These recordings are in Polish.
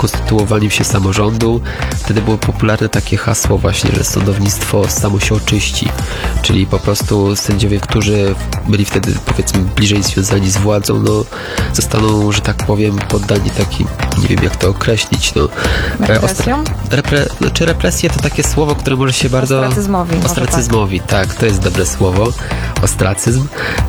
ukonstytuowaniem się samorządu. Wtedy było popularne takie hasło właśnie, że sądownictwo samo się oczyści, czyli po prostu sędziowie, którzy byli wtedy powiedzmy bliżej związani z władzą, no zostaną, że tak powiem, poddani takim, nie wiem jak to określić, no represją? Represje to takie słowo, które może się bardzo... Ostracyzmowi, tak, to jest dobre słowo, ostracyzm,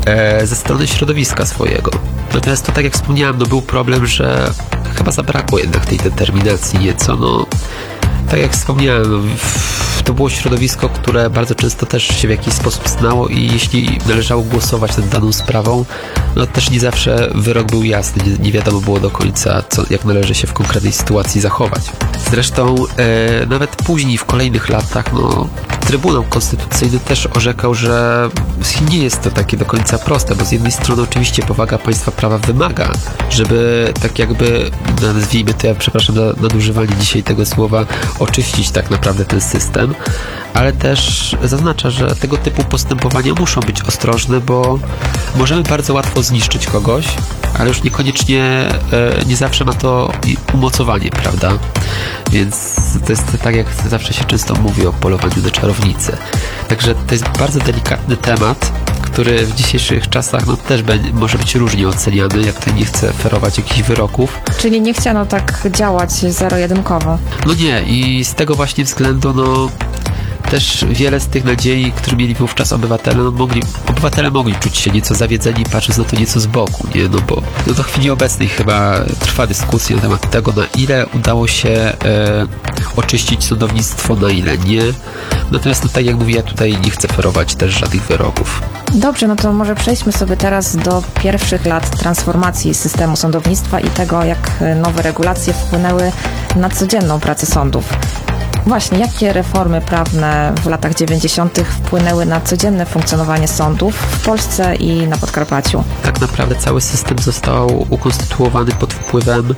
ze strony środowiska swojego. Natomiast to, tak jak wspomniałem, no był problem, że chyba zabrakło jednak tej determinacji nieco, no tak jak wspomniałem, to było środowisko, które bardzo często też się w jakiś sposób znało i jeśli należało głosować nad daną sprawą, no też nie zawsze wyrok był jasny, nie wiadomo było do końca, jak należy się w konkretnej sytuacji zachować. Zresztą nawet później, w kolejnych latach, no Trybunał Konstytucyjny też orzekał, że nie jest to takie do końca proste, bo z jednej strony oczywiście powaga państwa prawa wymaga, żeby tak jakby, nazwijmy to, ja przepraszam za nadużywanie dzisiaj tego słowa, oczyścić tak naprawdę ten system, ale też zaznacza, że tego typu postępowania muszą być ostrożne, bo możemy bardzo łatwo zniszczyć kogoś, ale już niekoniecznie, nie zawsze ma to umocowanie, prawda? Więc to jest tak, jak zawsze się często mówi o polowaniu na czarownicę. Także to jest bardzo delikatny temat, który w dzisiejszych czasach no, też może być różnie oceniany. Ja tutaj nie chcę ferować jakichś wyroków. Czyli nie chciano tak działać zero-jedynkowo. No nie, i z tego właśnie względu no też wiele z tych nadziei, które mieli wówczas obywatele, obywatele mogli czuć się nieco zawiedzeni, patrząc na to nieco z boku, nie? No bo do chwili obecnej chyba trwa dyskusja na temat tego, na ile udało się oczyścić sądownictwo, na ile nie. Natomiast no, tak jak mówię, ja tutaj nie chcę ferować też żadnych wyroków. Dobrze, no to może przejdźmy sobie teraz do pierwszych lat transformacji systemu sądownictwa i tego, jak nowe regulacje wpłynęły na codzienną pracę sądów. Właśnie, jakie reformy prawne w latach 90. wpłynęły na codzienne funkcjonowanie sądów w Polsce i na Podkarpaciu? Tak naprawdę cały system został ukonstytuowany pod wpływem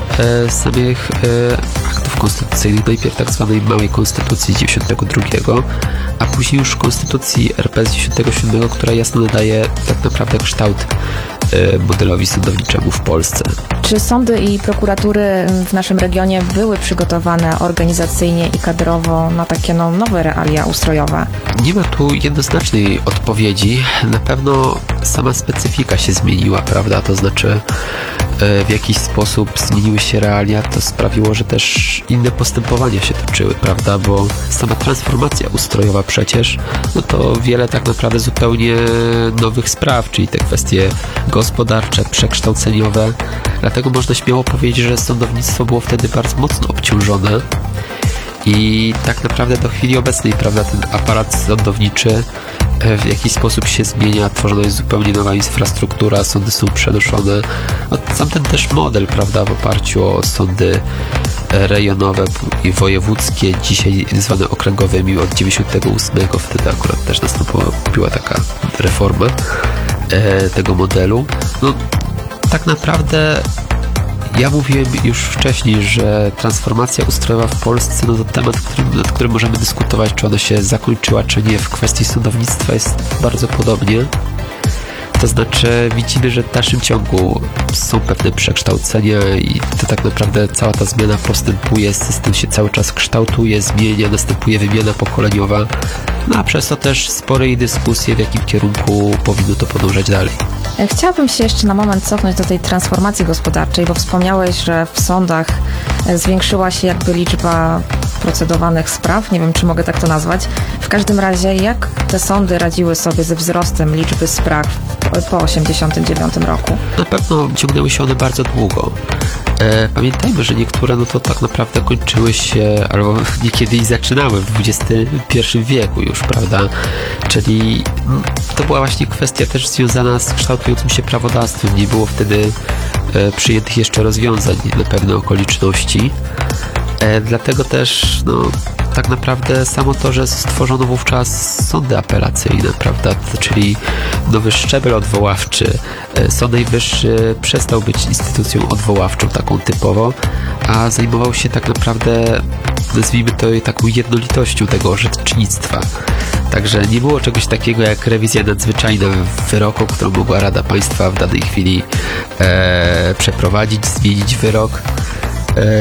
samych aktów konstytucyjnych, najpierw tak zwanej małej konstytucji z 92, a później już konstytucji RP z 97, która jasno nadaje tak naprawdę kształt modelowi sądowniczemu w Polsce. Czy sądy i prokuratury w naszym regionie były przygotowane organizacyjnie i kadrowo na takie nowe realia ustrojowe? Nie ma tu jednoznacznej odpowiedzi. Na pewno sama specyfika się zmieniła, prawda? To znaczy w jakiś sposób zmieniły się realia, to sprawiło, że też inne postępowania się toczyły, prawda? Bo sama transformacja ustrojowa przecież, no to wiele tak naprawdę zupełnie nowych spraw, czyli te kwestie gospodarcze, przekształceniowe. Dlatego można śmiało powiedzieć, że sądownictwo było wtedy bardzo mocno obciążone i tak naprawdę do chwili obecnej, prawda, ten aparat sądowniczy w jakiś sposób się zmienia, tworzona jest zupełnie nowa infrastruktura, sądy są przenoszone. No, sam ten też model, prawda, w oparciu o sądy rejonowe i wojewódzkie, dzisiaj zwane okręgowymi od 98, wtedy akurat też nastąpiła taka reforma tego modelu. No, tak naprawdę ja mówiłem już wcześniej, że transformacja ustrojowa w Polsce no to temat, nad którym możemy dyskutować, czy ona się zakończyła, czy nie. W kwestii sądownictwa jest bardzo podobnie. To znaczy widzimy, że w dalszym ciągu są pewne przekształcenia i to tak naprawdę cała ta zmiana postępuje, system się cały czas kształtuje, zmienia, następuje wymiana pokoleniowa, no a przez to też spore dyskusje, w jakim kierunku powinno to podążać dalej. Chciałabym się jeszcze na moment cofnąć do tej transformacji gospodarczej, bo wspomniałeś, że w sądach zwiększyła się jakby liczba procedowanych spraw, nie wiem, czy mogę tak to nazwać. W każdym razie, jak te sądy radziły sobie ze wzrostem liczby spraw po 1989 roku? Na pewno ciągnęły się one bardzo długo. Pamiętajmy, że niektóre no to tak naprawdę kończyły się, albo niekiedy i zaczynały w XXI wieku już, prawda? Czyli to była właśnie kwestia też związana z kształtującym się prawodawstwem. Nie było wtedy przyjętych jeszcze rozwiązań na pewne okoliczności. Dlatego też no, tak naprawdę samo to, że stworzono wówczas sądy apelacyjne, prawda, czyli nowy szczebel odwoławczy. Sąd Najwyższy przestał być instytucją odwoławczą taką typowo, a zajmował się tak naprawdę, nazwijmy to, taką jednolitością tego orzecznictwa. Także nie było czegoś takiego jak rewizja nadzwyczajna wyroku, którą mogła Rada Państwa w danej chwili przeprowadzić, zmienić wyrok.